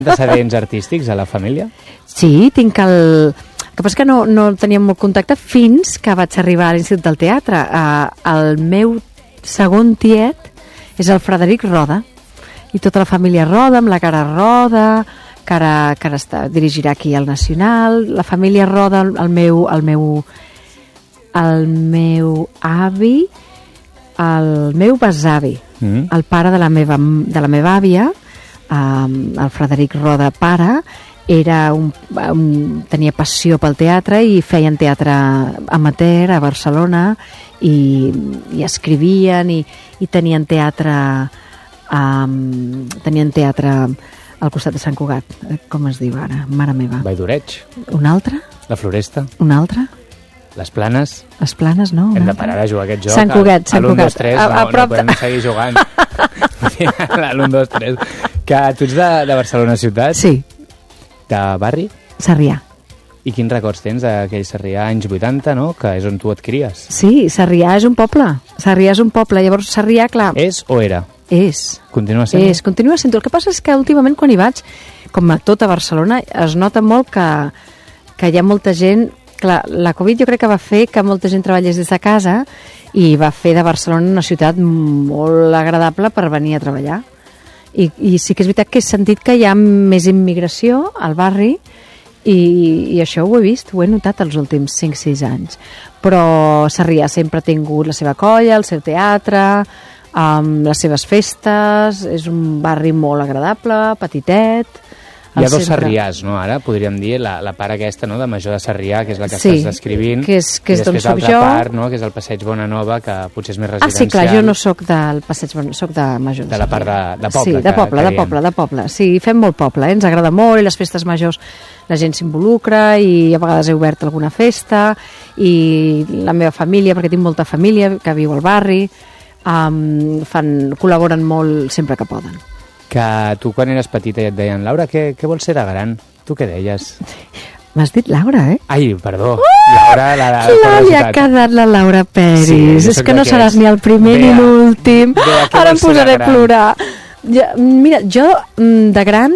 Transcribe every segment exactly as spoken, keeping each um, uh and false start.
Antecedents artístics a la família? Sí, tinc el... El que passa que no, no teníem molt contacte fins que vaig arribar a l'Institut del Teatre. Uh, el meu segon tiet és el Frederic Roda, i tota la família Roda, amb la cara Roda, que ara, que ara està, dirigirà aquí al Nacional. La família Roda, el meu, el meu, el meu avi, el meu besavi, mm. el pare de la meva, de la meva àvia, um, el Frederic Roda pare, era un, un, tenia passió pel teatre i feien teatre amateur a Barcelona i, i escrivien i, i tenien teatre um, tenien teatre al costat de Sant Cugat, com es diu ara, mare meva. Vall d'Oreig. Un altre? La Floresta. Un altre? Les Planes. Les Planes, no. Hem de parar de jugar aquest joc. Sant Cugat, Sant Cugat. A l'un, dos, tres, no, no podem seguir jugant. A l'un, dos, tres. Que tu ets de, de Barcelona ciutat? Sí. De barri? Sarrià. I quins records tens d'aquell Sarrià anys vuitanta, no? Que és on tu et cries. Sí, Sarrià és un poble. Sarrià és un poble. Llavors, Sarrià, clar... És o era? És. Continua sent? És, continua sent. El que passa és que últimament quan hi vaig, com a tota Barcelona, es nota molt que, que hi ha molta gent... Clar, la Covid jo crec que va fer que molta gent treballés des de casa i va fer de Barcelona una ciutat molt agradable per venir a treballar. I, i sí que és veritat que he sentit que hi ha més immigració al barri i, i això ho he vist, ho he notat els últims cinc sis anys. Però Sarrià sempre ha tingut la seva colla, el seu teatre, um, les seves festes, és un barri molt agradable, petitet. Hi ha dos Sarriàs, no? Ara podríem dir la, la part aquesta, no? De Major de Sarrià, que és la que sí, estàs descrivint, que és, que és i després l'altra part, no? Que és el Passeig Bonanova, que potser és més residencial. Ah, sí, clar, jo no sóc del Passeig Bonanova, sóc de Major de, de la part de, de poble. Sí, de poble, que, que de poble, de poble. Sí, fem molt poble, eh? Ens agrada molt, i les festes majors la gent s'involucra, i a vegades he obert alguna festa, i la meva família, perquè tinc molta família que viu al barri, um, fan, col·laboren molt sempre que poden. Que tu quan eres petita i et deien Laura, què, què vols ser de gran? Tu què deies? M'has dit Laura, eh? Ai, perdó. Uh! Laura, la, la, la li ha quedat la Laura Peris. Sí, és que no seràs ni el primer Bea, ni l'últim. Ara em posaré a plorar. Ja, mira, jo de gran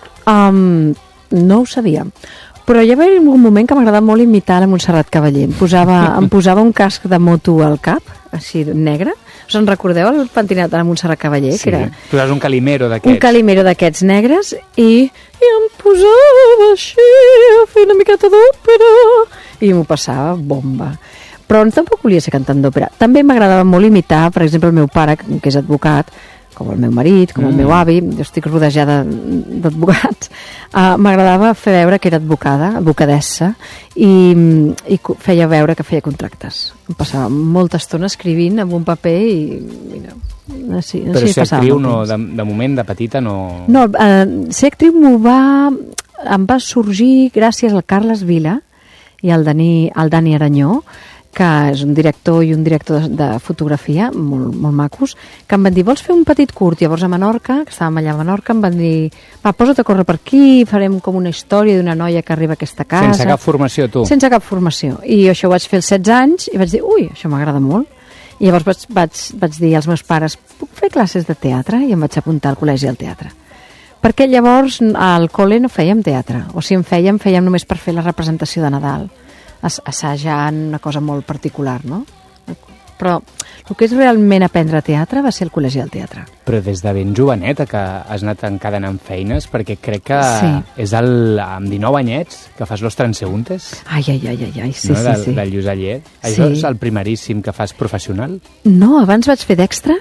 um, no ho sabia. Però ja va haver un moment que m'agradava molt imitar la Montserrat Cavaller. Em posava, em posava un casc de moto al cap, així negre. Us en recordeu el pentinat de la Montserrat Cavaller? Sí, que era tu eres un calimero d'aquests. Un calimero d'aquests negres i, i em posava així a fer una miqueta d'òpera i m'ho passava bomba. Però tampoc volia ser cantant d'òpera. També m'agradava molt imitar, per exemple, el meu pare, que és advocat, com el meu marit, com mm. el meu avi, jo estic rodejada d'advocats, uh, m'agradava fer veure que era advocada, advocadessa, i, i feia veure que feia contractes. Em passava molta estona escrivint amb un paper i... Mira, així, Però així ser actriu, no, de, de moment, de petita, no... No, uh, ser actriu m'ho va... em va sorgir gràcies al Carles Vila i al Dani, al Dani Aranyó, que és un director i un director de, de fotografia molt, molt macos, que em van dir, vols fer un petit curt? Llavors a Menorca, que estàvem allà a Menorca, em van dir, va, posa't a córrer per aquí, farem com una història d'una noia que arriba a aquesta casa. Sense cap formació, tu? Sense cap formació. I això ho vaig fer als setze anys i vaig dir, ui, això m'agrada molt. I llavors vaig, vaig, vaig dir als meus pares, puc fer classes de teatre? I em vaig apuntar al col·legi al teatre. Perquè llavors al col·le no fèiem teatre, o si en fèiem, fèiem només per fer la representació de Nadal, assajant una cosa molt particular, no? Però el que és realment aprendre teatre va ser el col·legi al teatre. Però des de ben joveneta que has anat encadenant feines, perquè crec que sí. És el, amb dinou anyets que fas Los Transeúntes. Ai, ai, ai, ai, ai. sí, no? sí, del, sí. Del Lluís Allé. Sí. Això és el primeríssim que fas professional? No, abans vaig fer d'extra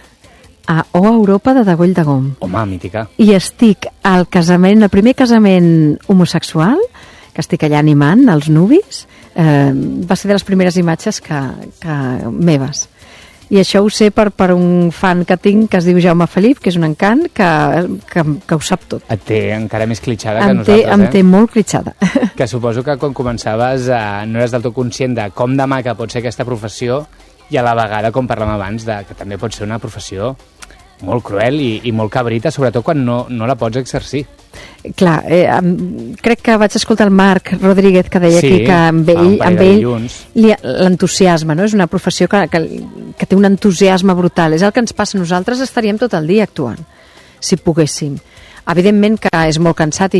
a O Europa de Degoll de Gom. Home, mítica. I estic al casament, el primer casament homosexual, que estic allà animant els nuvis, eh, va ser de les primeres imatges que, que meves. I això ho sé per, per un fan que tinc que es diu Jaume Felip, que és un encant que, que, que ho sap tot. Et té encara més clitxada em que nosaltres, té, eh? Em té molt clitxada. Que suposo que quan començaves eh, no eres del tot conscient de com de maca pot ser aquesta professió i a la vegada, com parlàvem abans, de, que també pot ser una professió molt cruel i, i molt cabrita, sobretot quan no, no la pots exercir. Clar, eh, crec que vaig escoltar el Marc Rodríguez que deia sí, aquí que amb ell, amb ell l'entusiasme, no? És una professió que, que, que té un entusiasme brutal, és el que ens passa a nosaltres, estaríem tot el dia actuant si poguéssim. evidentment que és molt cansat i